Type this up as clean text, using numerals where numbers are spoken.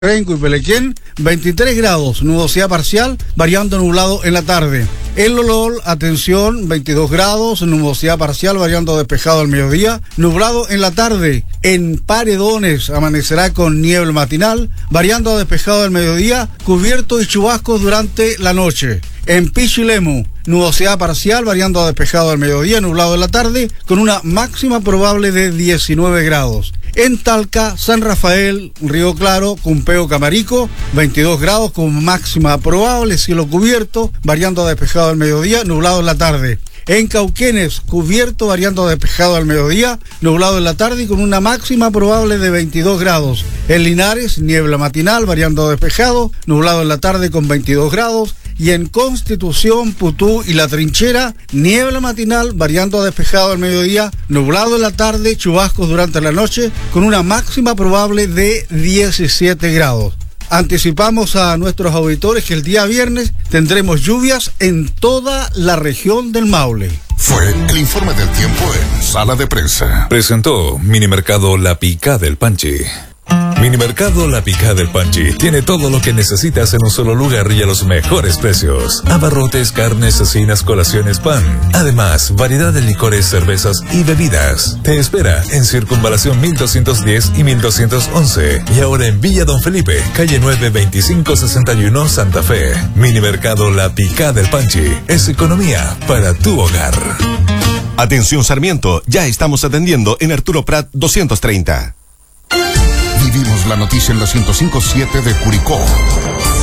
Renco y Pelequén, 23 grados, nubosidad parcial, variando nublado en la tarde. En Lolol, atención, 22 grados, nubosidad parcial, variando despejado al mediodía, nublado en la tarde. En Paredones, amanecerá con niebla matinal, variando despejado al mediodía, cubierto y chubascos durante la noche. En Pichilemu, nubosidad parcial, variando a despejado al mediodía, nublado en la tarde, con una máxima probable de 19 grados. En Talca, San Rafael, Río Claro, Cumpeo, Camarico, 22 grados con máxima probable, cielo cubierto, variando a despejado al mediodía, nublado en la tarde. En Cauquenes, cubierto, variando a despejado al mediodía, nublado en la tarde y con una máxima probable de 22 grados. En Linares, niebla matinal, variando a despejado, nublado en la tarde con 22 grados. Y en Constitución, Putú y La Trinchera, niebla matinal, variando a despejado al mediodía, nublado en la tarde, chubascos durante la noche, con una máxima probable de 17 grados. Anticipamos a nuestros auditores que el día viernes tendremos lluvias en toda la región del Maule. Fue el informe del tiempo en Sala de Prensa. Presentó Minimercado La Picá del Panchi. Minimercado La Picá del Panchi tiene todo lo que necesitas en un solo lugar y a los mejores precios. Abarrotes, carnes, cecinas, colaciones, pan. Además, variedad de licores, cervezas y bebidas. Te espera en Circunvalación 1210 y 1211. Y ahora en Villa Don Felipe, calle 9, 2561, Santa Fe. Minimercado La Picá del Panchi es economía para tu hogar. Atención Sarmiento, ya estamos atendiendo en Arturo Prat 230. Vivimos la noticia en la 105.7 de Curicó.